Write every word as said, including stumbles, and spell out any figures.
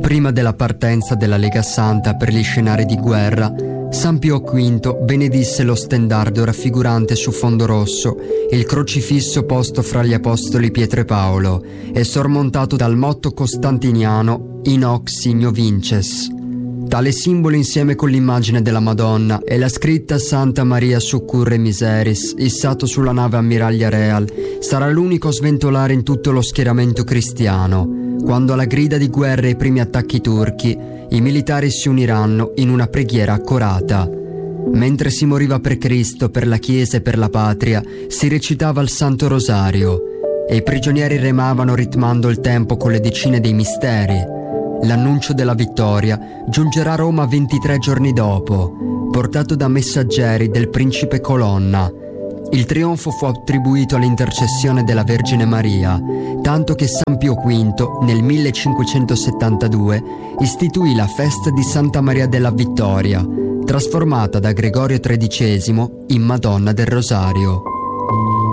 Prima della partenza della Lega Santa per gli scenari di guerra, San Pio V benedisse lo stendardo raffigurante su fondo rosso il crocifisso posto fra gli apostoli Pietro e Paolo e sormontato dal motto costantiniano In hoc signo vinces. Tale simbolo, insieme con l'immagine della Madonna e la scritta Santa Maria Succurre Miseris, issato sulla nave ammiraglia Real, sarà l'unico a sventolare in tutto lo schieramento cristiano. Quando alla grida di guerra e i primi attacchi turchi, i militari si uniranno in una preghiera accorata. Mentre si moriva per Cristo, per la Chiesa e per la patria, si recitava il Santo Rosario e i prigionieri remavano ritmando il tempo con le decine dei misteri. L'annuncio della vittoria giungerà a Roma ventitré giorni dopo, portato da messaggeri del principe Colonna. Il trionfo fu attribuito all'intercessione della Vergine Maria, tanto che San Pio V nel millecinquecentosettantadue istituì la festa di Santa Maria della Vittoria, trasformata da Gregorio tredicesimo in Madonna del Rosario.